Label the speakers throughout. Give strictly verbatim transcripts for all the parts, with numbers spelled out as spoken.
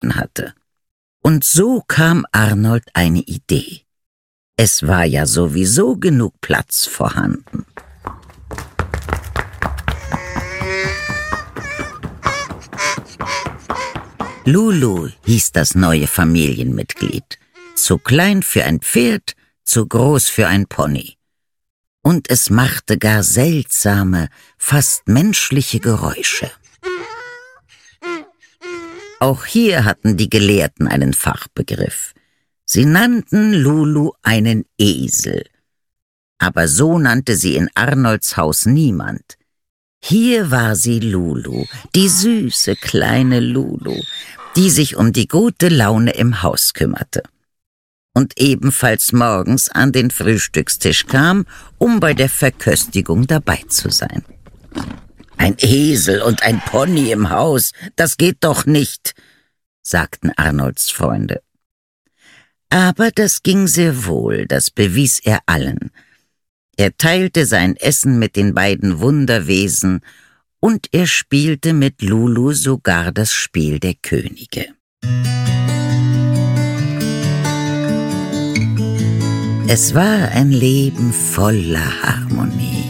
Speaker 1: gefunden hatte. Und so kam Arnold eine Idee. Es war ja sowieso genug Platz vorhanden. Lulu hieß das neue Familienmitglied. Zu klein für ein Pferd, zu groß für ein Pony. Und es machte gar seltsame, fast menschliche Geräusche. Auch hier hatten die Gelehrten einen Fachbegriff. Sie nannten Lulu einen Esel. Aber so nannte sie in Arnolds Haus niemand. Hier war sie Lulu, die süße kleine Lulu, die sich um die gute Laune im Haus kümmerte. Und ebenfalls morgens an den Frühstückstisch kam, um bei der Verköstigung dabei zu sein. »Ein Esel und ein Pony im Haus, das geht doch nicht«, sagten Arnolds Freunde. Aber das ging sehr wohl, das bewies er allen. Er teilte sein Essen mit den beiden Wunderwesen und er spielte mit Lulu sogar das Spiel der Könige. Es war ein Leben voller Harmonie.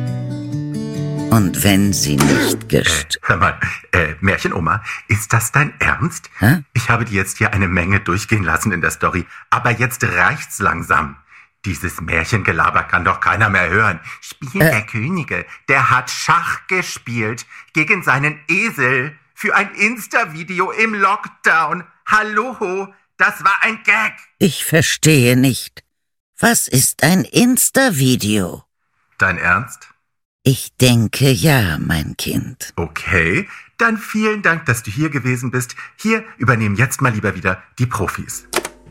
Speaker 1: Und wenn sie nicht gest...
Speaker 2: Äh, hör mal, äh, Märchenoma, ist das dein Ernst?
Speaker 1: Hä?
Speaker 2: Ich habe dir jetzt hier eine Menge durchgehen lassen in der Story, aber jetzt reicht's langsam. Dieses Märchengelaber kann doch keiner mehr hören. Spiel äh. der Könige, der hat Schach gespielt gegen seinen Esel für ein Insta-Video im Lockdown. Hallo, das war ein Gag.
Speaker 1: Ich verstehe nicht. Was ist ein Insta-Video?
Speaker 2: Dein Ernst?
Speaker 1: Ich denke ja, mein Kind.
Speaker 2: Okay, dann vielen Dank, dass du hier gewesen bist. Hier übernehmen jetzt mal lieber wieder die Profis.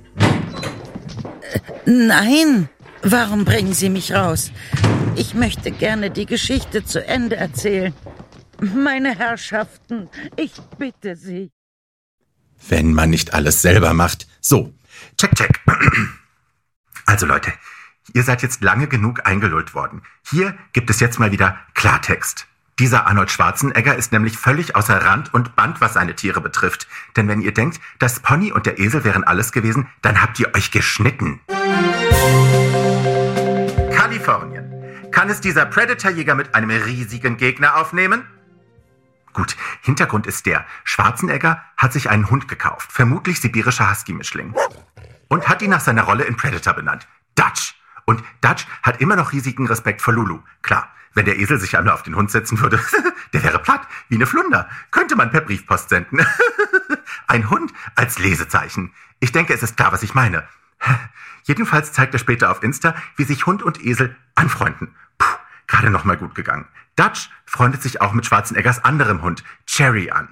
Speaker 1: Äh, nein, warum bringen Sie mich raus? Ich möchte gerne die Geschichte zu Ende erzählen. Meine Herrschaften, ich bitte Sie.
Speaker 2: Wenn man nicht alles selber macht. So, check, check. Also Leute, ihr seid jetzt lange genug eingelullt worden. Hier gibt es jetzt mal wieder Klartext. Dieser Arnold Schwarzenegger ist nämlich völlig außer Rand und Band, was seine Tiere betrifft. Denn wenn ihr denkt, das Pony und der Esel wären alles gewesen, dann habt ihr euch geschnitten. Kalifornien. Kann es dieser Predator-Jäger mit einem riesigen Gegner aufnehmen? Gut, Hintergrund ist der, Schwarzenegger hat sich einen Hund gekauft, vermutlich sibirischer Husky-Mischling. Und hat ihn nach seiner Rolle in Predator benannt. Dutch. Und Dutch hat immer noch riesigen Respekt vor Lulu. Klar, wenn der Esel sich einmal auf den Hund setzen würde, der wäre platt, wie eine Flunder. Könnte man per Briefpost senden. Ein Hund als Lesezeichen. Ich denke, es ist klar, was ich meine. Jedenfalls zeigt er später auf Insta, wie sich Hund und Esel anfreunden. Puh, gerade noch mal gut gegangen. Dutch freundet sich auch mit Schwarzeneggers anderem Hund, Cherry, an.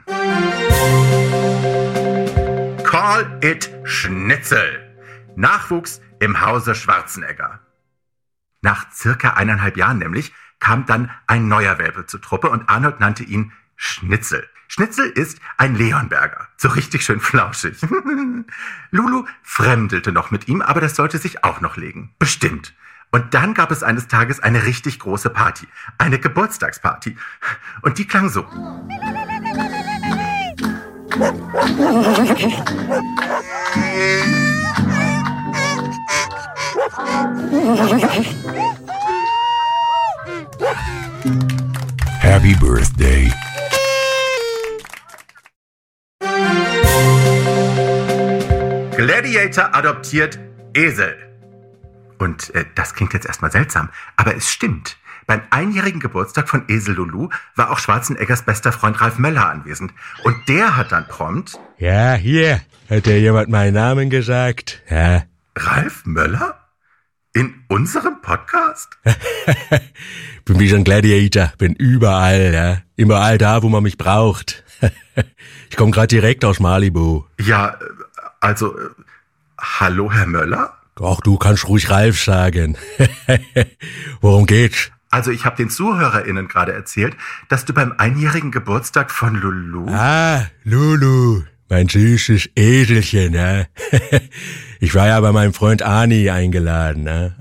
Speaker 2: Call it Schnitzel. Nachwuchs im Hause Schwarzenegger. Nach circa eineinhalb Jahren nämlich kam dann ein neuer Welpe zur Truppe und Arnold nannte ihn Schnitzel. Schnitzel ist ein Leonberger, so richtig schön flauschig. Lulu fremdelte noch mit ihm, aber das sollte sich auch noch legen. Bestimmt. Und dann gab es eines Tages eine richtig große Party, eine Geburtstagsparty. Und die klang so.
Speaker 3: Happy Birthday.
Speaker 2: Gladiator adoptiert Esel. Und äh, das klingt jetzt erstmal seltsam, aber es stimmt. Beim einjährigen Geburtstag von Esel Lulu war auch Schwarzeneggers bester Freund Ralf Möller anwesend. Und der hat dann prompt...
Speaker 4: Ja, hier, hat dir jemand meinen Namen gesagt? Ja.
Speaker 2: Ralf Möller? In unserem Podcast?
Speaker 4: Bin wie so ein Gladiator, bin überall, ja. Überall da, wo man mich braucht. Ich komme gerade direkt aus Malibu.
Speaker 2: Ja, also, äh, hallo Herr Möller?
Speaker 4: Ach, du kannst ruhig Ralf sagen. Worum geht's?
Speaker 2: Also ich habe den ZuhörerInnen gerade erzählt, dass du beim einjährigen Geburtstag von Lulu...
Speaker 4: Ah, Lulu, mein süßes Eselchen, ja. Ich war ja bei meinem Freund Arnie eingeladen, ne?